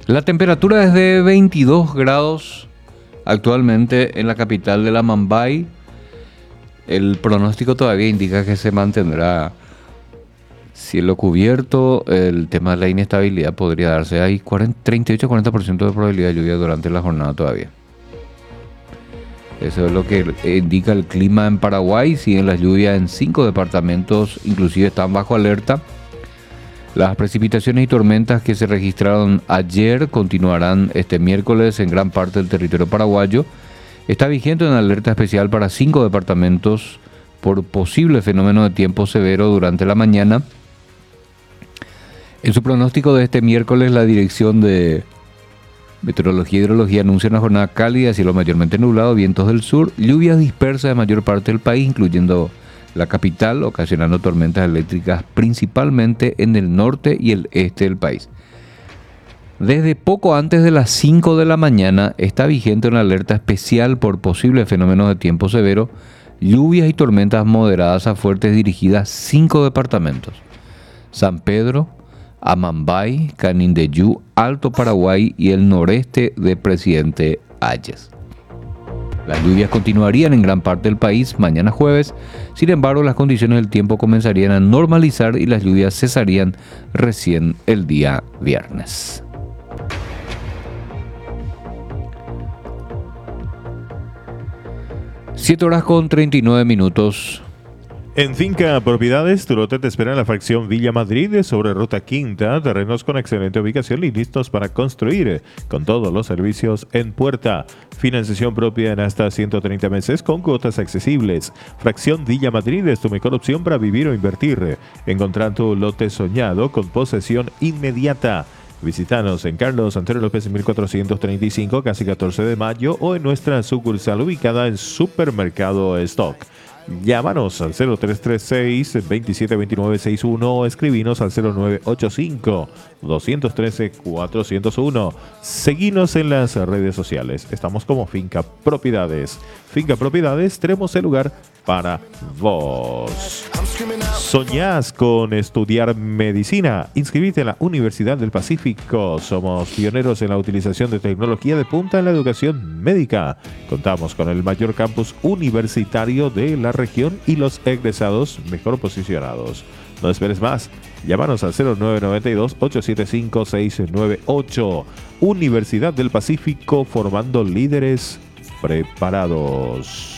La temperatura es de 22 grados actualmente en la capital de la Mumbai. El pronóstico todavía indica que se mantendrá cielo cubierto. El tema de la inestabilidad podría darse. Hay 38-40% de probabilidad de lluvia durante la jornada todavía. Eso es lo que indica el clima en Paraguay. Siguen las lluvias en 5 departamentos, inclusive están bajo alerta. Las precipitaciones y tormentas que se registraron ayer continuarán este miércoles en gran parte del territorio paraguayo. Está vigente una alerta especial para 5 departamentos por posible fenómeno de tiempo severo durante la mañana. En su pronóstico de este miércoles, la Dirección de Meteorología y Hidrología anuncia una jornada cálida, cielo mayormente nublado, vientos del sur, lluvias dispersas de mayor parte del país, incluyendo la capital, ocasionando tormentas eléctricas principalmente en el norte y el este del país. Desde poco antes de las 5 de la mañana está vigente una alerta especial por posibles fenómenos de tiempo severo, lluvias y tormentas moderadas a fuertes dirigidas a 5 departamentos: San Pedro, Amambay, Canindeyú, Alto Paraguay y el noreste de Presidente Hayes. Las lluvias continuarían en gran parte del país mañana jueves. Sin embargo, las condiciones del tiempo comenzarían a normalizar y las lluvias cesarían recién el día viernes. Siete horas con 39 minutos. En Finca Propiedades, tu lote te espera en la fracción Villa Madrid sobre Ruta Quinta, terrenos con excelente ubicación y listos para construir, con todos los servicios en puerta. Financiación propia en hasta 130 meses con cuotas accesibles. Fracción Villa Madrid es tu mejor opción para vivir o invertir. Encontrar tu lote soñado con posesión inmediata. Visítanos en Carlos Santero López 1435, casi 14 de mayo, o en nuestra sucursal ubicada en Supermercado Stock. Llámanos al 0336-272961 o escribinos al 0985-213-401. Seguinos en las redes sociales. Estamos como Finca Propiedades. Finca Propiedades, tenemos el lugar para vos. ¿Soñás con estudiar medicina? Inscribite en la Universidad del Pacífico. Somos pioneros en la utilización de tecnología de punta en la educación médica. Contamos con el mayor campus universitario de la región y los egresados mejor posicionados. No esperes más. Llámanos al 0992-875-698. Universidad del Pacífico, formando líderes preparados.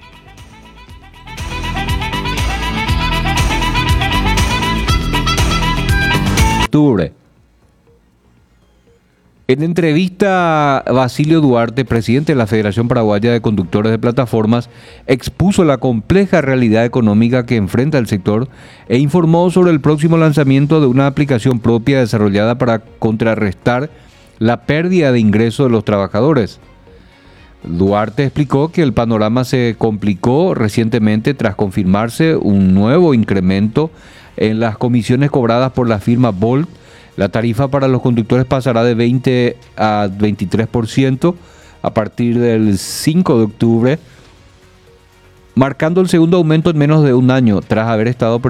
En entrevista, Basilio Duarte, presidente de la Federación Paraguaya de Conductores de Plataformas, expuso la compleja realidad económica que enfrenta el sector e informó sobre el próximo lanzamiento de una aplicación propia desarrollada para contrarrestar la pérdida de ingresos de los trabajadores. Duarte explicó que el panorama se complicó recientemente tras confirmarse un nuevo incremento en las comisiones cobradas por la firma Bolt. La tarifa para los conductores pasará de 20 a 23% a partir del 5 de octubre, marcando el segundo aumento en menos de un año, tras haber estado